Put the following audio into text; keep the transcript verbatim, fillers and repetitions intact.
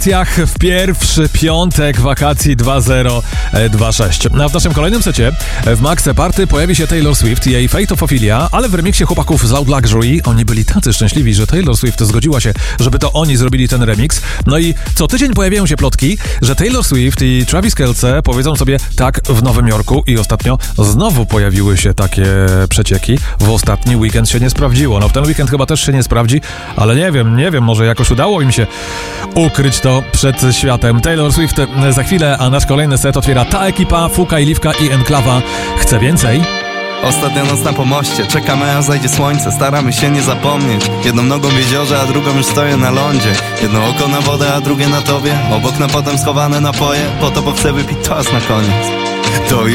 w pierwszy piątek wakacji dwa zero dwa sześć. A w naszym kolejnym secie w Max Party pojawi się Taylor Swift i jej Fate of Ophelia, ale w remiksie chłopaków z Loud Luxury oni byli tacy szczęśliwi, że Taylor Swift zgodziła się, żeby to oni zrobili ten remix. No i co tydzień pojawiają się plotki, że Taylor Swift i Travis Kelce powiedzą sobie tak w Nowym Jorku i ostatnio znowu pojawiły się takie przecieki. W ostatni weekend się nie sprawdziło. No w ten weekend chyba też się nie sprawdzi, ale nie wiem, nie wiem, może jakoś udało im się ukryć to przed światem. Taylor Swift za chwilę, a nasz kolejny set otwiera ta ekipa, Fuka i Liwka i Enklawa. Chcę więcej? Ostatnia noc na pomoście, czekamy aż zajdzie słońce, staramy się nie zapomnieć. Jedną nogą w jeziorze, a drugą już stoję na lądzie. Jedno oko na wodę, a drugie na tobie. Obok na potem schowane napoje, po to bo chcę wypić toast na koniec. To